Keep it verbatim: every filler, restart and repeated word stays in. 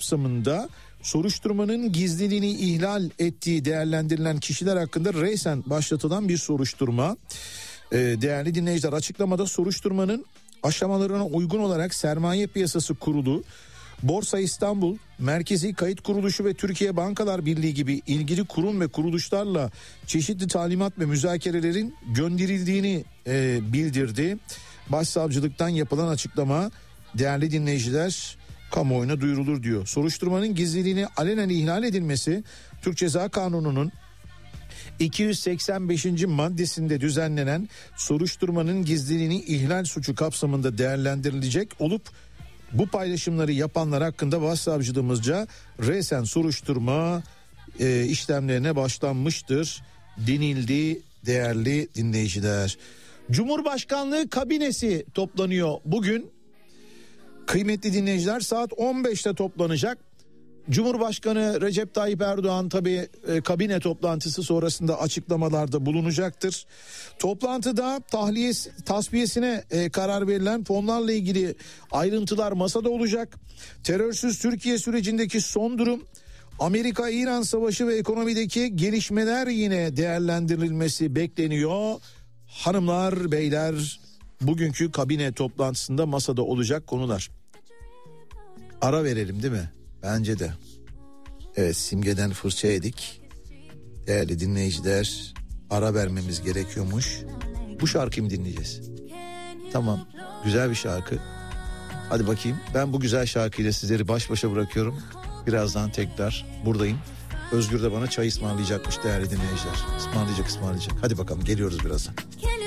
kapsamında soruşturmanın gizliliğini ihlal ettiği değerlendirilen kişiler hakkında resen başlatılan bir soruşturma. Ee, değerli dinleyiciler, açıklamada soruşturmanın aşamalarına uygun olarak Sermaye Piyasası Kurulu, Borsa İstanbul, Merkezi Kayıt Kuruluşu ve Türkiye Bankalar Birliği gibi ilgili kurum ve kuruluşlarla çeşitli talimat ve müzakerelerin gönderildiğini e, bildirdi. Başsavcılıktan yapılan açıklama, değerli dinleyiciler, kamuoyuna duyurulur diyor. Soruşturmanın gizliliğini alenen ihlal edilmesi Türk Ceza Kanunu'nun iki yüz seksen beşinci maddesinde düzenlenen soruşturmanın gizliliğini ihlal suçu kapsamında değerlendirilecek olup bu paylaşımları yapanlar hakkında başsavcılığımızca resen soruşturma e, işlemlerine başlanmıştır denildi değerli dinleyiciler. Cumhurbaşkanlığı kabinesi toplanıyor bugün. Kıymetli dinleyiciler, saat on beşte toplanacak. Cumhurbaşkanı Recep Tayyip Erdoğan tabii e, kabine toplantısı sonrasında açıklamalarda bulunacaktır. Toplantıda tahliye tasfiyesine e, karar verilen fonlarla ilgili ayrıntılar masada olacak. Terörsüz Türkiye sürecindeki son durum, Amerika-İran savaşı ve ekonomideki gelişmeler yine değerlendirilmesi bekleniyor. Hanımlar, beyler, bugünkü kabine toplantısında masada olacak konular. Ara verelim değil mi? Bence de. Evet, Simge'den fırça yedik. Değerli dinleyiciler, ara vermemiz gerekiyormuş. Bu şarkıyı mı dinleyeceğiz? Tamam, güzel bir şarkı. Hadi bakayım, ben bu güzel şarkıyla sizleri baş başa bırakıyorum. Birazdan tekrar buradayım. Özgür de bana çay ısmarlayacakmış değerli dinleyiciler. Ismarlayacak ısmarlayacak. Hadi bakalım, geliyoruz birazdan.